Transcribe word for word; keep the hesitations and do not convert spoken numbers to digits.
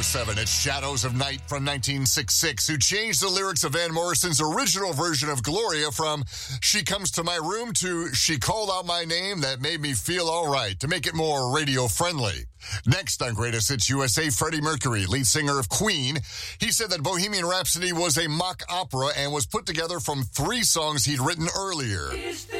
number seven, it's Shadows of Night from nineteen sixty-six, who changed the lyrics of Van Morrison's original version of Gloria from She Comes to My Room to She Called Out My Name. That made me feel all right, to make it more radio-friendly. Next on Greatest Hits U S A, Freddie Mercury, lead singer of Queen. He said that Bohemian Rhapsody was a mock opera and was put together from three songs he'd written earlier.